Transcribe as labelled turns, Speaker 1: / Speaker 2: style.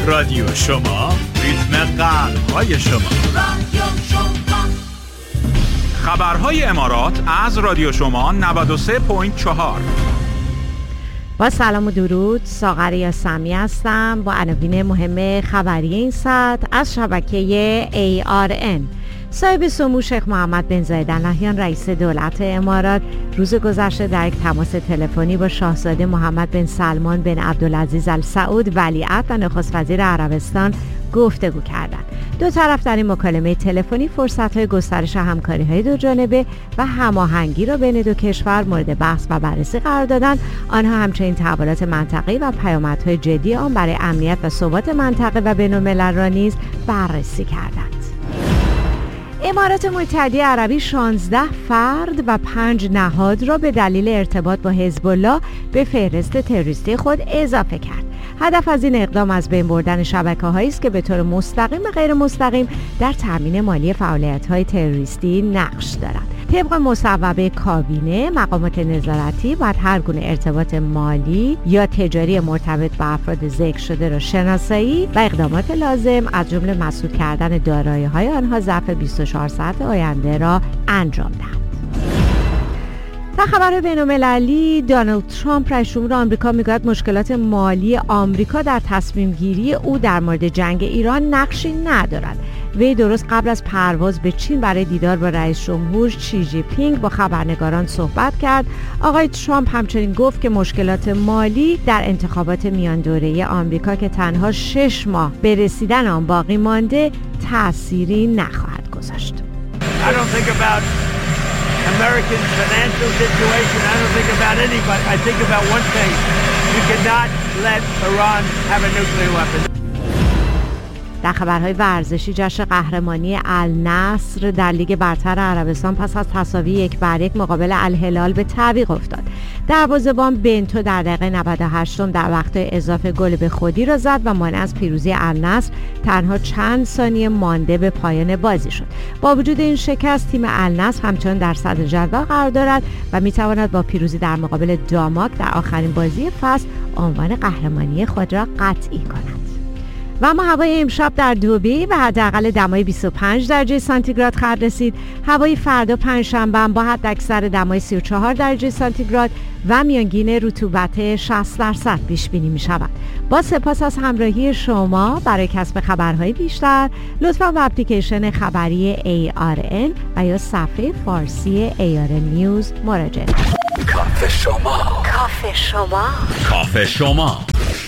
Speaker 1: رادیو شما، ریتم قلب‌های شما. خبرهای امارات از رادیو شما 93.4.
Speaker 2: با سلام و درود، ساغر یاسمی هستم با عناوین مهم خبری این ساعت از شبکه ARN. صاحب سمو شیخ محمد بن زاید ال نهیان رئیس دولت امارات روز گذشته در یک تماس تلفنی با شاهزاده محمد بن سلمان بن عبدالعزیز ال سعود ولیعهد و نخست وزیر عربستان گفتگو کردند. دو طرف در این مکالمه تلفنی فرصت‌های گسترش همکاری‌های دوجانبه و هماهنگی را بین دو کشور مورد بحث و بررسی قرار دادند. آنها همچنین تحولات منطقه‌ای و پیامدهای جدی آن برای امنیت و ثبات منطقه و بین‌الملل را نیز بررسی کردند. امارات متحده عربی 16 فرد و 5 نهاد را به دلیل ارتباط با حزب الله به فهرست تروریستی خود اضافه کرد. هدف از این اقدام از بین بردن شبکه‌هایی است که به طور مستقیم و غیر مستقیم در تامین مالی فعالیت‌های تروریستی نقش دارند. طبق مصوبه کابینه، مقامات نظارتی باید هر گونه ارتباط مالی یا تجاری مرتبط با افراد ذکر شده را شناسایی و اقدامات لازم از جمله مسدود کردن دارایی‌های آنها ظرف 24 ساعت آینده را انجام دهند. در خبر بین‌المللی، دونالد ترامپ رئیس جمهور آمریکا میگوید مشکلات مالی آمریکا در تصمیم گیری او در مورد جنگ ایران نقشی ندارد. وی درست قبل از پرواز به چین برای دیدار با رئیس جمهور شی جی پینگ با خبرنگاران صحبت کرد. آقای ترامپ همچنین گفت که مشکلات مالی در انتخابات میان دوره‌ای آمریکا که تنها 6 ماه به رسیدن آن باقی مانده تأثیری نخواهد گذاشت.
Speaker 3: American financial situation. I don't think about anybody. I think about one thing. You cannot let Iran have a nuclear weapon.
Speaker 2: در خبرهای ورزشی، جشن قهرمانی النصر در لیگ برتر عربستان پس از تساوی 1-1 مقابل الهلال به تعویق افتاد. دروازه‌بان بنتو در دقیقه 98 در وقت اضافه گل به خودی را زد و مانع از پیروزی النصر تنها چند ثانیه مانده به پایان بازی شد. با وجود این شکست، تیم النصر همچنان در صدر جدول قرار دارد و می‌تواند با پیروزی در مقابل داماک در آخرین بازی فصل عنوان قهرمانی خود را قطعی کند. و اما هوای امشب در دبی به حداقل دمای 25 درجه سانتیگراد خواهد رسید. هوای فردا پنجشنبه با حداکثر دمای 34 درجه سانتیگراد و میانگین رطوبت 60% پیش بینی می شود. با سپاس از همراهی شما. برای کسب خبرهای بیشتر لطفاً به اپلیکیشن خبری ARN و یا صفحه فارسی ARN نیوز مراجعه کنید.
Speaker 1: کافه شما.